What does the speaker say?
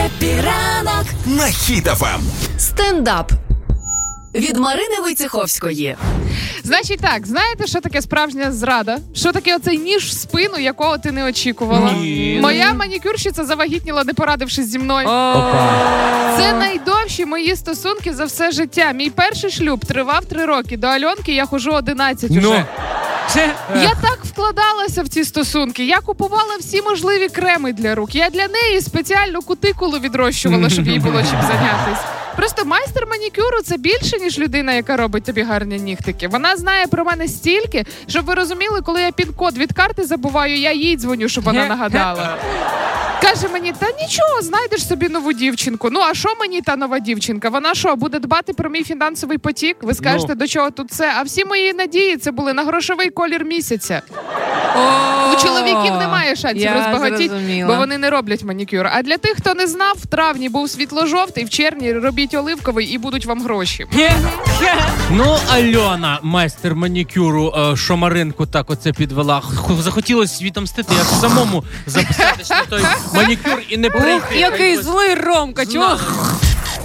Епіранок на Хіт ФМ. Стендап від Марини Войцеховської. Значить так, знаєте, що таке справжня зрада? Що таке оцей ніж в спину, якого ти не очікувала? Ні. Моя манікюрщиця завагітніла, не порадившись зі мною. Це найдовші мої стосунки за все життя. Мій перший шлюб тривав 3 роки. До Альонки я ходжу 11 уже. Я так вкладалася в ці стосунки. Я купувала всі можливі креми для рук. Я для неї спеціальну кутикулу відрощувала, щоб їй було чим зайнятися. Просто майстер манікюру – це більше, ніж людина, яка робить тобі гарні нігтики. Вона знає про мене стільки, щоб ви розуміли, коли я пін-код від карти забуваю, я їй дзвоню, щоб вона нагадала. Каже мені, та нічого, знайдеш собі нову дівчинку. Ну, а що мені та нова дівчинка? Вона що, буде дбати про мій фінансовий потік? Ви скажете, до чого тут це? А всі мої надії це були на грошовий колір місяця. У чоловіків немає шансів розбагатіти, бо вони не роблять манікюр. А для тих, хто не знав, в травні був світло-жовтий, в червні робіть оливковий і будуть вам гроші. Ну, Альона, майстер манікюру, що Маринку так оце підвела. Захотілося відомстити, як самому записатись на той манікюр і не прийти. Який злий Ромка, чого?